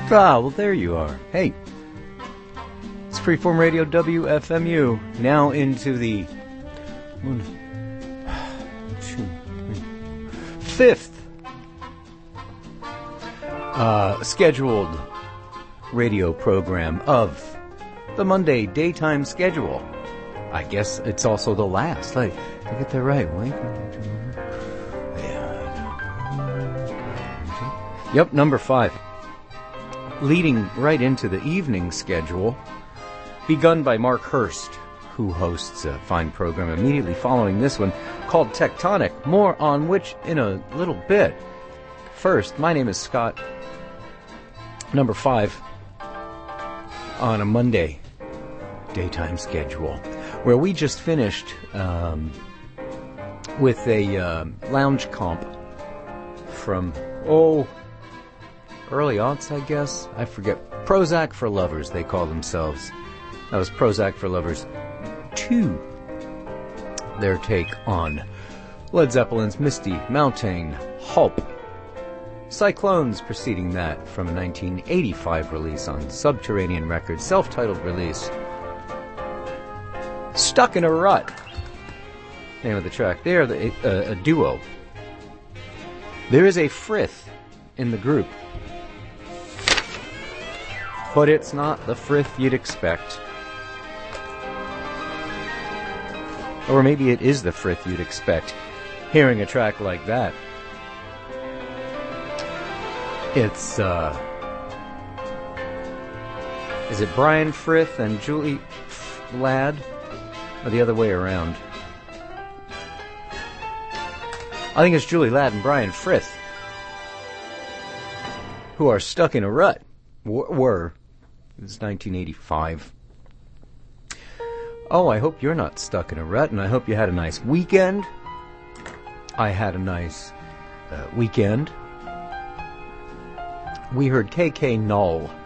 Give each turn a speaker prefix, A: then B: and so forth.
A: Ah, well, there you are. Hey, it's Freeform Radio WFMU, now into the fifth scheduled radio program of the Monday daytime schedule. I guess it's also the last. Did I get that right? Yep, number 5. Leading right into the evening schedule, begun by Mark Hurst, who hosts a fine program immediately following this one called Tectonic, more on which in a little bit. First, my name is Scott. Number 5 on a Monday daytime schedule, where we just finished with a lounge comp from, early aughts, I guess. I forget. Prozac for Lovers, they call themselves. That was Prozac for Lovers 2. Their take on Led Zeppelin's Misty Mountain Hulp. Cyclones preceding that from a 1985 release on Subterranean Records, self-titled release. Stuck in a Rut. Name of the track. They are a duo. There is a Frith in the group, but it's not the Frith you'd expect. Or maybe it is the Frith you'd expect, hearing a track like that. It's, is it Brian Frith and Julie Ladd? Or the other way around? I think it's Julie Ladd and Brian Frith who are stuck in a rut. Were. It was 1985. Oh, I hope you're not stuck in a rut, and I hope you had a nice weekend. I had a nice weekend. We heard KK Null